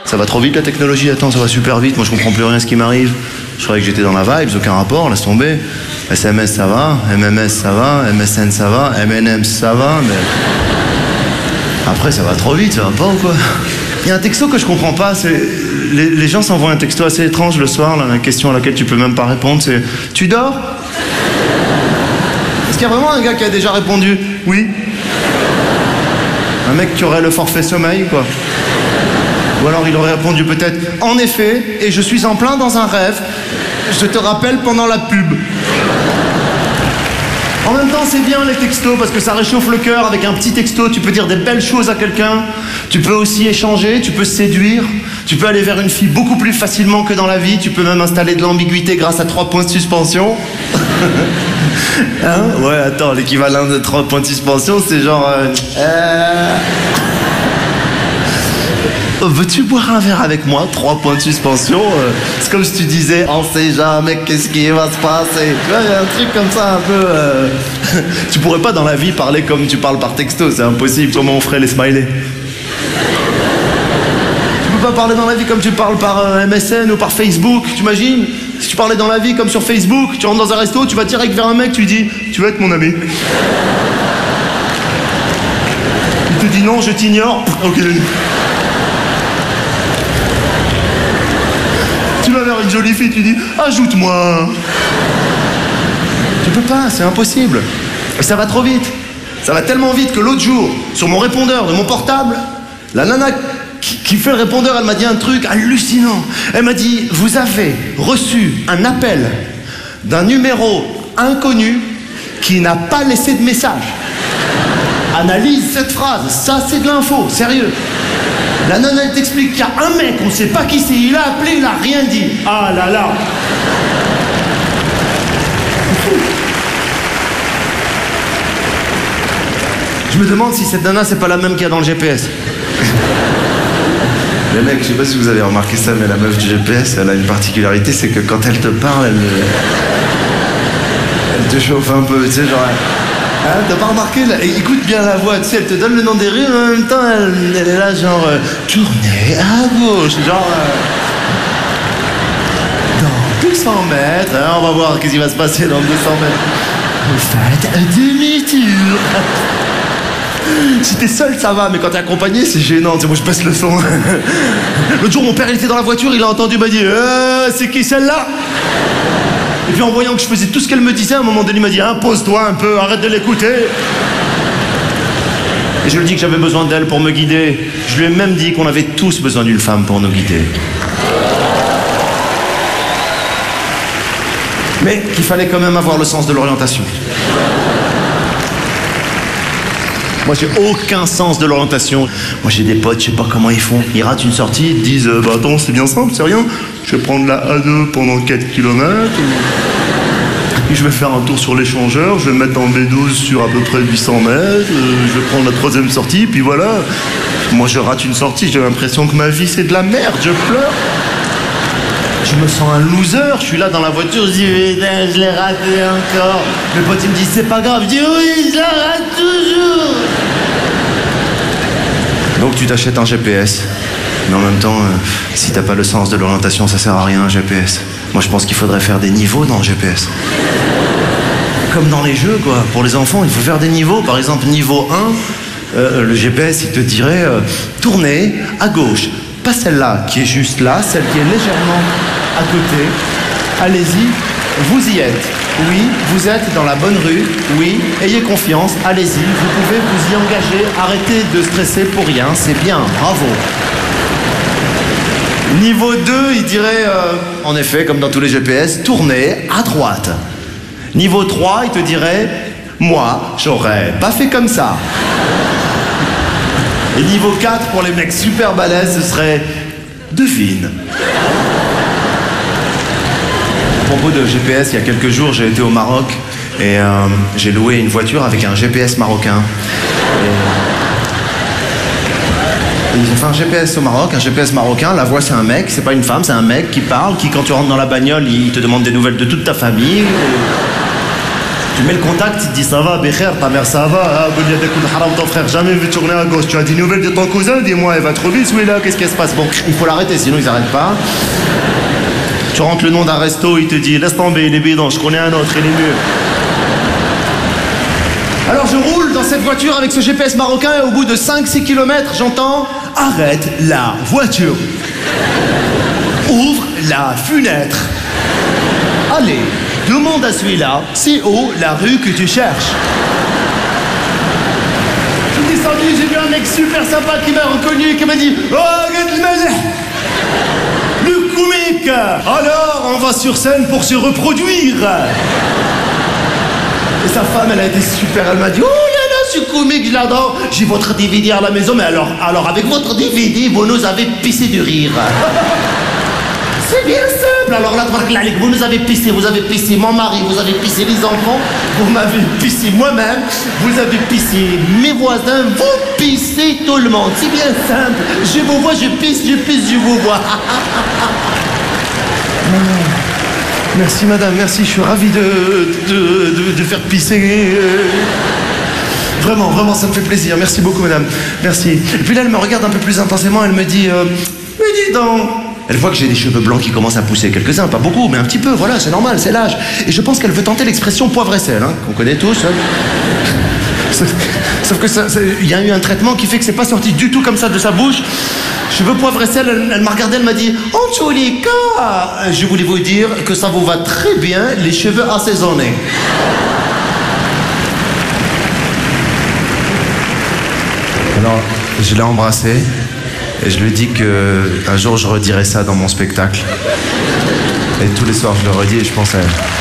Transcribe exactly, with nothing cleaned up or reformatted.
Ça va trop vite la technologie, attends, ça va super vite, moi je comprends plus rien ce qui m'arrive. Je croyais que j'étais dans la vibes, aucun rapport, laisse tomber. S M S ça va, M M S ça va, M S N ça va, M N M ça va, mais... Après ça va trop vite, ça va pas ou quoi? Il y a un texto que je comprends pas, c'est... Les, les gens s'envoient un texto assez étrange le soir, là, la question à laquelle tu peux même pas répondre, c'est... Tu dors? Est-ce qu'il y a vraiment un gars qui a déjà répondu? Oui. Un mec qui aurait le forfait sommeil, quoi. Ou alors il aurait répondu peut-être « En effet, et je suis en plein dans un rêve, je te rappelle pendant la pub. » En même temps, c'est bien les textos parce que ça réchauffe le cœur. Avec un petit texto, tu peux dire des belles choses à quelqu'un. Tu peux aussi échanger, tu peux séduire. Tu peux aller vers une fille beaucoup plus facilement que dans la vie. Tu peux même installer de l'ambiguïté grâce à trois points de suspension. Hein? Ouais, attends, l'équivalent de trois points de suspension, c'est genre... Euh... euh... Veux-tu boire un verre avec moi? Trois points de suspension. Euh, c'est comme si tu disais, on sait jamais qu'est-ce qui va se passer. Tu vois, il y a un truc comme ça un peu... Euh... tu pourrais pas dans la vie parler comme tu parles par texto, c'est impossible. Comment on ferait les smileys? Tu peux pas parler dans la vie comme tu parles par euh, M S N ou par Facebook, tu imagines? Si tu parlais dans la vie comme sur Facebook, tu rentres dans un resto, tu vas direct vers un mec, tu lui dis, tu veux être mon ami? Il te dit non, je t'ignore. Ok. Tu vas vers une jolie fille, tu dis « Ajoute-moi » Tu peux pas, c'est impossible. Et ça va trop vite. Ça va tellement vite que l'autre jour, sur mon répondeur de mon portable, la nana qui, qui fait le répondeur, elle m'a dit un truc hallucinant. Elle m'a dit « Vous avez reçu un appel d'un numéro inconnu qui n'a pas laissé de message. Analyse cette phrase, ça c'est de l'info, sérieux. » La nana, elle t'explique qu'il y a un mec, on sait pas qui c'est, il a appelé, il a rien dit. Ah là là. Je me demande si cette nana, c'est pas la même qu'il y a dans le G P S. Les mecs, je sais pas si vous avez remarqué ça, mais la meuf du G P S, elle a une particularité, c'est que quand elle te parle, elle, elle te chauffe un peu, tu sais, genre... Hein, t'as pas remarqué là? Écoute bien la voix, tu sais, elle te donne le nom des rues, mais en même temps, elle, elle est là, genre, euh, tournez à gauche, genre, euh, dans deux cents mètres, hein, on va voir qu'est-ce qui va se passer dans deux cents mètres. Vous faites un demi-tour. Si t'es seul, ça va, mais quand t'es accompagné, c'est gênant, tu sais, moi je baisse le son. L'autre jour, mon père, il était dans la voiture, il a entendu, il m'a dit, euh, c'est qui celle-là? Et puis en voyant que je faisais tout ce qu'elle me disait, à un moment donné, il m'a dit « Impose-toi un peu, arrête de l'écouter !» Et je lui ai dit que j'avais besoin d'elle pour me guider. Je lui ai même dit qu'on avait tous besoin d'une femme pour nous guider. Mais qu'il fallait quand même avoir le sens de l'orientation. Moi, j'ai aucun sens de l'orientation. Moi, j'ai des potes, je sais pas comment ils font. Ils ratent une sortie, ils disent « Bah attends, c'est bien simple, c'est rien. Je vais prendre la A deux pendant quatre kilomètres. Puis je vais faire un tour sur l'échangeur. Je vais me mettre en B douze sur à peu près huit cents mètres. Je vais prendre la troisième sortie, puis voilà. » Moi, je rate une sortie, j'ai l'impression que ma vie, c'est de la merde. Je pleure. Je me sens un loser. Je suis là dans la voiture, je dis « Putain, je l'ai raté encore. » Mes potes, ils me disent « C'est pas grave. » Je dis « Oui, je la rate toujours. » Donc tu t'achètes un G P S. Mais en même temps, euh, si t'as pas le sens de l'orientation, ça sert à rien un G P S. Moi je pense qu'il faudrait faire des niveaux dans le G P S. Comme dans les jeux, quoi. Pour les enfants, il faut faire des niveaux. Par exemple, niveau un, euh, le G P S, il te dirait euh, tournez à gauche. Pas celle-là qui est juste là, celle qui est légèrement à côté. Allez-y, vous y êtes. Oui, vous êtes dans la bonne rue. Oui, ayez confiance, allez-y. Vous pouvez vous y engager. Arrêtez de stresser pour rien, c'est bien, bravo. Niveau deux, il dirait, euh, en effet, comme dans tous les G P S, tournez à droite. Niveau trois, il te dirait, moi, j'aurais pas fait comme ça. Et niveau quatre, pour les mecs super balèzes, ce serait, devine. À propos de G P S, il y a quelques jours, j'ai été au Maroc et euh, j'ai loué une voiture avec un G P S marocain. Et... Ils ont fait un G P S au Maroc, un G P S marocain. La voix, c'est un mec, c'est pas une femme, c'est un mec qui parle, qui, quand tu rentres dans la bagnole, il te demande des nouvelles de toute ta famille. Tu mets le contact, il te dit ça va, Bécher, ta mère ça va, ah, ton frère, jamais vu tourner à gauche. Tu as des nouvelles de ton cousin, dis-moi, il va trop vite, celui-là, qu'est-ce qui se passe? Bon, il faut l'arrêter, sinon ils n'arrêtent pas. Tu rentres le nom d'un resto, il te dit laisse tomber, il est bidon, je connais un autre, il est mieux. Alors je roule dans cette voiture avec ce G P S marocain et au bout de cinq six kilomètres, j'entends arrête la voiture. Ouvre la fenêtre. Allez, demande à celui-là, c'est où la rue que tu cherches? Je suis descendu, j'ai vu un mec super sympa qui m'a reconnu, qui m'a dit oh, regarde le malais. Le comique. Alors, on va sur scène pour se reproduire. Et sa femme, elle a été super, elle m'a dit oh là là, ce comique, je l'adore. J'ai votre D V D à la maison, mais alors, alors avec votre D V D, vous nous avez pissé de rire. C'est bien simple. Alors là, vous nous avez pissé, vous avez pissé mon mari, vous avez pissé les enfants, vous m'avez pissé moi-même, vous avez pissé mes voisins, vous pissez tout le monde. C'est bien simple. Je vous vois, je pisse, je pisse, je vous vois. Merci madame, merci, je suis ravi de, de, de, de faire pisser. Vraiment, vraiment, ça me fait plaisir. Merci beaucoup madame, merci. Et puis là, elle me regarde un peu plus intensément, elle me dit, euh, mais dis donc. Elle voit que j'ai des cheveux blancs qui commencent à pousser, quelques-uns, pas beaucoup, mais un petit peu, voilà, c'est normal, c'est l'âge. Et je pense qu'elle veut tenter l'expression poivre et sel, hein, qu'on connaît tous. Hein. Sauf, sauf que ça, il y a eu un traitement qui fait que c'est pas sorti du tout comme ça de sa bouche. Cheveux poivre et sel, elle, elle m'a regardé, elle m'a dit « En tous les cas, je voulais vous dire que ça vous va très bien, les cheveux assaisonnés. » Alors, je l'ai embrassée. Et je lui dis qu'un jour je redirai ça dans mon spectacle. Et tous les soirs je le redis et je pense à elle.